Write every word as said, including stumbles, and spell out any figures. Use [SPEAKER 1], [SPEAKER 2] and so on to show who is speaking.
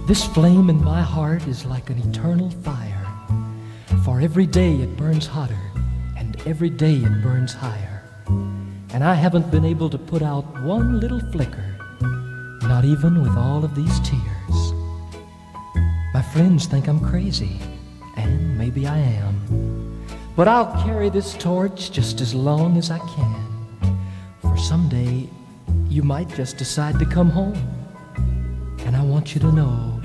[SPEAKER 1] This flame in my heart is like an eternal fire, for every day it burns hotter, and every day it burns higher. And I haven't been able to put out one little flicker, not even with all of these tears. My friends think I'm crazy, and maybe I am, but I'll carry this torch just as long as I can, for someday you might just decide to come home, and I want you to know